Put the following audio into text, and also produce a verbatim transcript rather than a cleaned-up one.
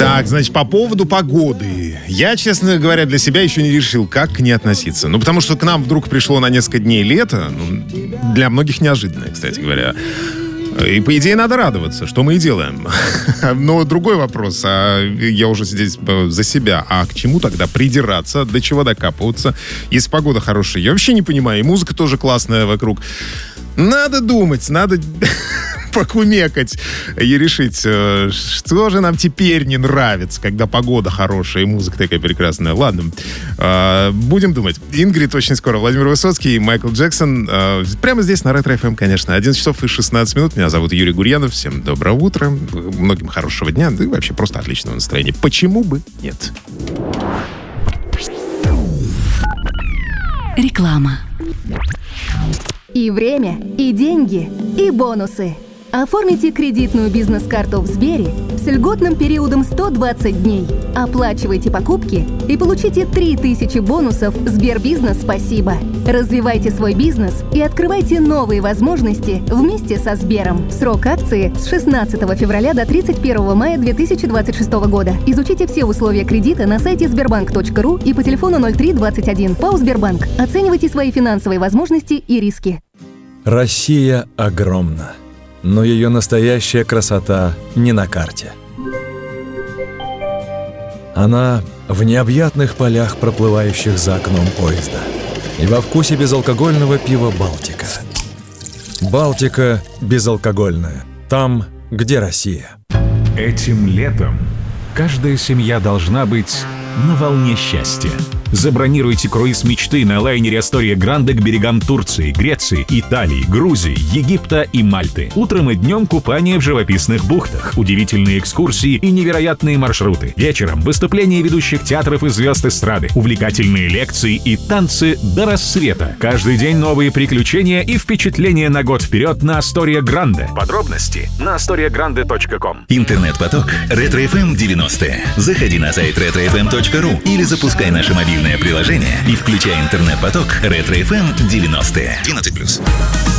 Так, значит, по поводу погоды. Я, честно говоря, для себя еще не решил, как к ней относиться. Ну, потому что к нам вдруг пришло на несколько дней лето. Ну, для многих неожиданное, кстати говоря. И, по идее, надо радоваться, что мы и делаем. Но другой вопрос, а я уже здесь за себя. А к чему тогда придираться? До чего докапываться? Если погода хорошая, я вообще не понимаю. И музыка тоже классная вокруг. Надо думать, надо покумекать и решить, что же нам теперь не нравится, когда погода хорошая и музыка такая прекрасная. Ладно, будем думать. Ингрид очень скоро. Владимир Высоцкий и Майкл Джексон. Прямо здесь на Ретро эф эм, конечно. одиннадцать часов и шестнадцать минут. Меня зовут Юрий Гурьянов. Всем доброго утра. Многим хорошего дня. Да и вообще просто отличного настроения. Почему бы нет? Реклама. И время, и деньги, и бонусы. Оформите кредитную бизнес-карту в Сбере с льготным периодом сто двадцать дней. Оплачивайте покупки и получите три тысячи бонусов Сбербизнес «Спасибо». Развивайте свой бизнес и открывайте новые возможности вместе со Сбером. Срок акции с шестнадцатого февраля до тридцать первого мая две тысячи двадцать шестого года. Изучите все условия кредита на сайте сбербанк точка ру и по телефону ноль три двадцать один. ПАО «Сбербанк». Оценивайте свои финансовые возможности и риски. Россия огромна, но ее настоящая красота не на карте. Она в необъятных полях, проплывающих за окном поезда, и во вкусе безалкогольного пива «Балтика». «Балтика» безалкогольная. Там, где Россия. Этим летом каждая семья должна быть на волне счастья. Забронируйте круиз мечты на лайнере Астория Гранде к берегам Турции, Греции, Италии, Грузии, Египта и Мальты. Утром и днем купание в живописных бухтах, удивительные экскурсии и невероятные маршруты. Вечером выступления ведущих театров и звезд эстрады, увлекательные лекции и танцы до рассвета. Каждый день новые приключения и впечатления на год вперед на Астория Гранде. Подробности на астория гранде точка ком. Интернет-поток Ретро эф эм девяностые. Заходи на сайт ретро эф эм точка ру или запускай наше мобильное приложение и включай интернет-поток Ретро эф эм девяностые. двенадцать плюс.